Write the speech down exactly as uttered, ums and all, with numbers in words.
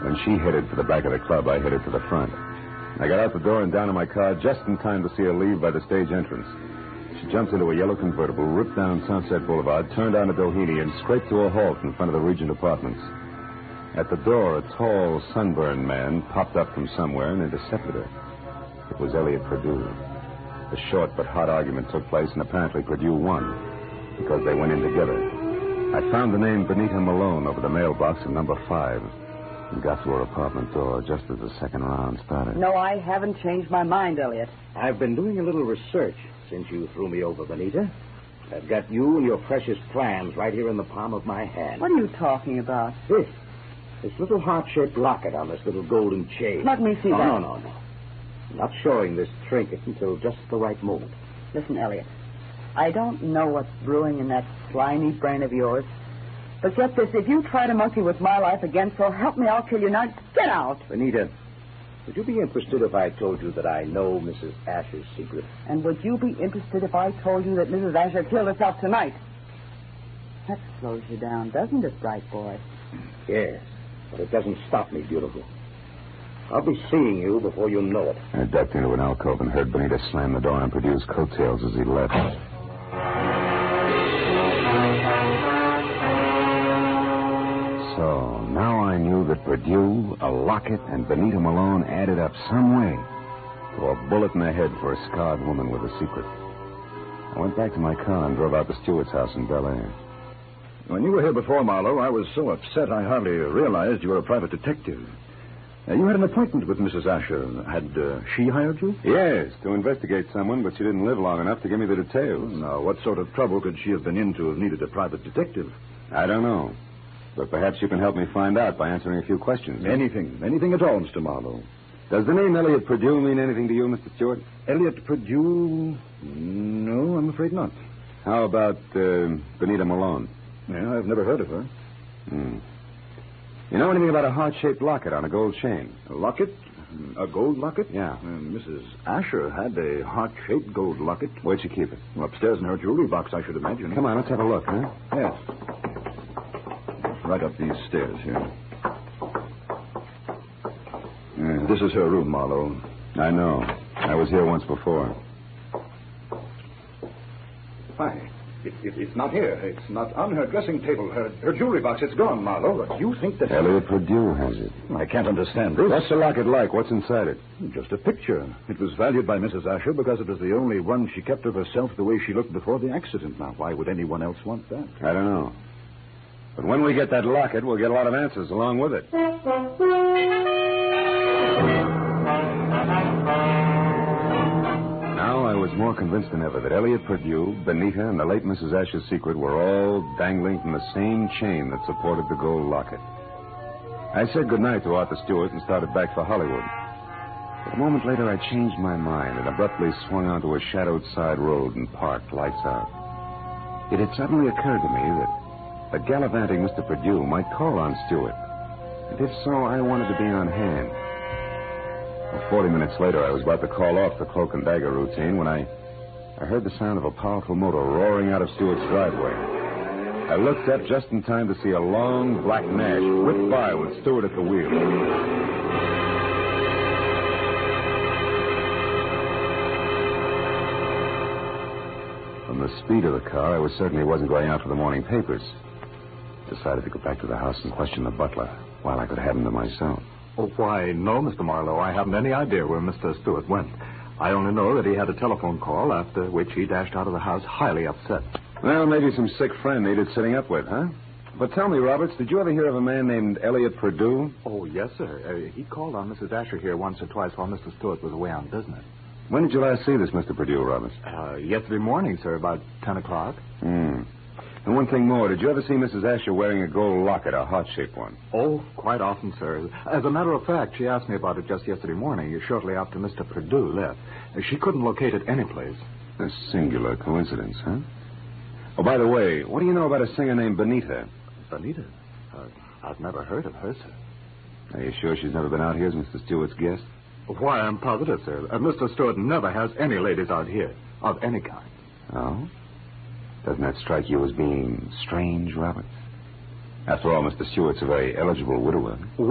When she headed for the back of the club, I headed for the front. I got out the door and down in my car just in time to see her leave by the stage entrance. She jumped into a yellow convertible, ripped down Sunset Boulevard, turned onto Doheny, and scraped to a halt in front of the Regent Apartments. At the door, a tall, sunburned man popped up from somewhere and intercepted her. It was Elliot Perdue. A short but hot argument took place, and apparently Perdue won, because they went in together. I found the name Benita Malone over the mailbox in number five, and got to her apartment door just as the second round started. No, I haven't changed my mind, Elliot. I've been doing a little research since you threw me over, Benita. I've got you and your precious plans right here in the palm of my hand. What are you talking about? This. This little heart-shaped locket on this little golden chain. Let me see oh, that. No, no, no. I'm not showing this trinket until just the right moment. Listen, Elliot, I don't know what's brewing in that slimy brain of yours. But get this, if you try to monkey with my life again, so help me, I'll kill you. Now, get out. Benita, would you be interested if I told you that I know Missus Asher's secret? And would you be interested if I told you that Missus Asher killed herself tonight? That slows you down, doesn't it, bright boy? Yes, but it doesn't stop me, beautiful. I'll be seeing you before you know it. I ducked into an alcove and heard Benita slam the door on Perdue's coattails as he left. So, now I knew that Perdue, a locket, and Benita Malone added up some way to a bullet in the head for a scarred woman with a secret. I went back to my car and drove out to Stewart's house in Bel Air. When you were here before, Marlowe, I was so upset I hardly realized you were a private detective. Uh, you had an appointment with Missus Asher. Had uh, she hired you? Yes, to investigate someone, but she didn't live long enough to give me the details. Now, what sort of trouble could she have been in to have needed a private detective? I don't know. But perhaps you can help me find out by answering a few questions. Anything. Anything at all, Mister Marlowe. Does the name Elliot Perdue mean anything to you, Mister Stewart? Elliot Perdue? No, I'm afraid not. How about uh, Benita Malone? Yeah, I've never heard of her. Hmm. You know anything about a heart-shaped locket on a gold chain? A locket? A gold locket? Yeah. Uh, Missus Asher had a heart-shaped gold locket. Where'd she keep it? Well, upstairs in her jewelry box, I should imagine. Come on, let's have a look, huh? Yes. Right up these stairs here. Uh, this is her room, Marlowe. I know. I was here once before. Why? It, it, it's not here. It's not on her dressing table. Her, her jewelry box, it's gone, Marlowe. But you think that... Elliot Perdue has it. I can't understand this. What's the locket like? What's inside it? Just a picture. It was valued by Missus Asher because it was the only one she kept of herself the way she looked before the accident. Now, why would anyone else want that? I don't know. But when we get that locket, we'll get a lot of answers along with it. Now I was more convinced than ever that Elliot Perdue, Benita, and the late Missus Asher's secret were all dangling from the same chain that supported the gold locket. I said goodnight to Arthur Stewart and started back for Hollywood. But a moment later, I changed my mind and abruptly swung onto a shadowed side road and parked, lights out. It had suddenly occurred to me that the gallivanting Mister Perdue might call on Stewart. And if so, I wanted to be on hand. Well, Forty minutes later, I was about to call off the cloak and dagger routine when I, I heard the sound of a powerful motor roaring out of Stewart's driveway. I looked up just in time to see a long black Nash whip by with Stewart at the wheel. From the speed of the car, I was certain he wasn't going out for the morning papers. Decided to go back to the house and question the butler while I could have him to myself. Oh, why, no, Mister Marlowe. I haven't any idea where Mister Stewart went. I only know that he had a telephone call, after which he dashed out of the house highly upset. Well, maybe some sick friend needed sitting up with, huh? But tell me, Roberts, did you ever hear of a man named Elliot Perdue? Oh, yes, sir. Uh, he called on Missus Asher here once or twice while Mister Stewart was away on business. When did you last see this Mister Perdue, Roberts? Uh, yesterday morning, sir, about ten o'clock. Hmm. And one thing more, did you ever see Missus Asher wearing a gold locket, a heart-shaped one? Oh, quite often, sir. As a matter of fact, she asked me about it just yesterday morning, shortly after Mister Perdue left. She couldn't locate it anyplace. A singular coincidence, huh? Oh, by the way, what do you know about a singer named Benita? Benita? Uh, I've never heard of her, sir. Are you sure she's never been out here as Mister Stewart's guest? Why, I'm positive, sir. Uh, Mister Stewart never has any ladies out here, of any kind. Oh? Doesn't that strike you as being strange, Robert? After all, Mister Stewart's a very eligible widower.